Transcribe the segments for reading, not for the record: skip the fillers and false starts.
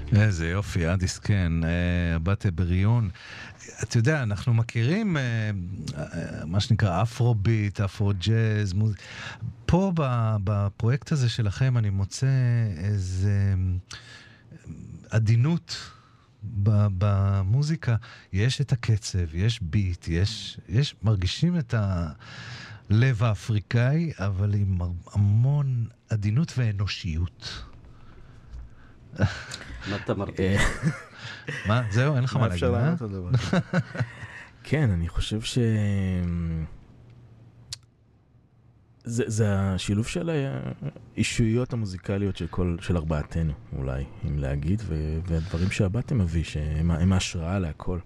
איזה יופי, אדיס, כן, הבת בריון. אתה יודע, אנחנו מכירים מה שנקרא אפרו-ביט, אפרו-ג'אז. פה בפרויקט הזה שלכם אני מוצא איזה עדינות במוזיקה. יש את הקצב, יש ביט, מרגישים את הלב האפריקאי, אבל עם המון עדינות ואנושיות. מה אתה מרגיש? מה? זהו, אין לך מה להגיד, אפשר לענות על דבר? כן, אני חושב זה השילוב של האישויות המוזיקליות של ארבעתנו, אולי, אם להגיד, והדברים שהבאתם מביא, שהם ההשראה להכל.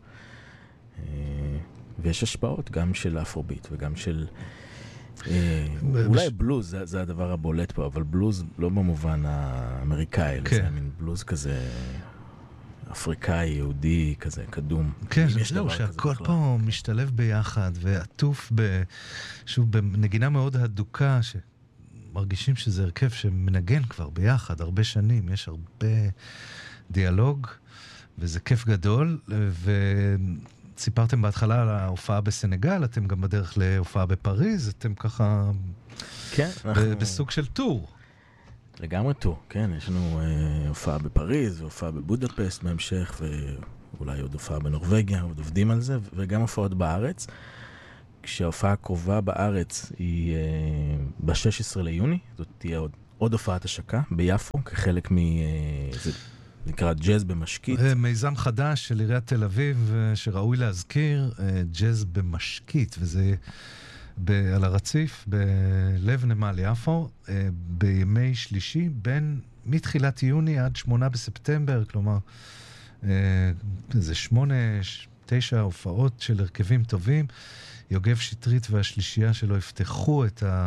ויש השפעות גם של אפרוביט וגם של... אולי בלוז, זה הדבר הבולט פה, אבל בלוז לא במובן האמריקאי, זה מין בלוז כזה אפריקאי, יהודי, כזה קדום. כן, זהו, שהכל פה משתלב ביחד, ועטוף שוב, בנגינה מאוד הדוקה, שמרגישים שזה הרכב שמנגן כבר ביחד הרבה שנים, יש הרבה דיאלוג, וזה כיף גדול, סיפרתם בהתחלה על ההופעה בסנגל, אתם גם בדרך להופעה בפריז, אתם ככה בסוג של טור. לגמרי טור, כן, יש לנו הופעה בפריז, והופעה בבודפסט בהמשך, ואולי עוד הופעה בנורווגיה, עוד עובדים על זה, וגם הופעות בארץ. כשההופעה הקרובה בארץ היא ב-16 ליוני, זאת תהיה עוד הופעת השקה ביפו, כחלק זה נקרא ג'אז במשקית. מיזם חדש של עיריית תל אביב, שראוי להזכיר, ג'אז במשקית, וזה על הרציף, בלב נמל יפו, בימי שלישי, מתחילת יוני עד 8 בספטמבר, כלומר, זה 8-9 הופעות של הרכבים טובים. יוגב שטרית והשלישייה שלו יפתחו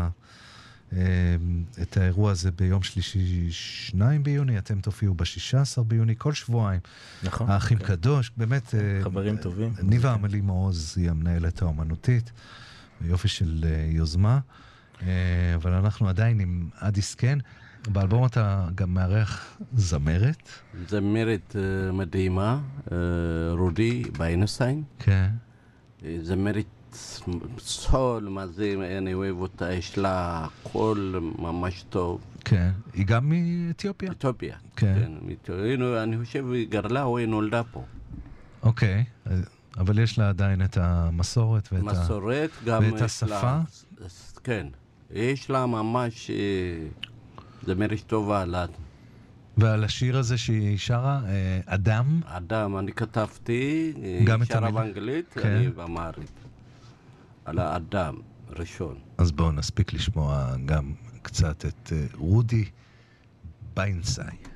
את האירוע הזה ביום שלישי 2 ביוני, אתם תופיעו ב-16 ביוני, כל שבועיים. נכון. האחים קדוש, באמת... חברים טובים. ניבה עמלי מעוז היא המנהלת האומנותית, יופי של יוזמה, אבל אנחנו עדיין עם אדיס כן. באלבום אתה גם מארח זמרת. זמרת מדהימה, רודי ביינסטיין. כן. זמרת סול, מה זה, אני אוהב אותה, יש לה קול ממש טוב. כן, היא גם מאתיופיה? אתיופיה, כן. אני חושב היא גרלה או היא נולדה פה. אוקיי, אבל יש לה עדיין את המסורת ואת השפה? כן, יש לה ממש זמרת טובה. ועל השיר הזה שהיא שרה, אדם? אדם, אני כתבתי, היא שרה באנגלית, אני באמהרית. על האדם ראשון. אז בואו נספיק לשמוע גם קצת את רודי ביינסטיין.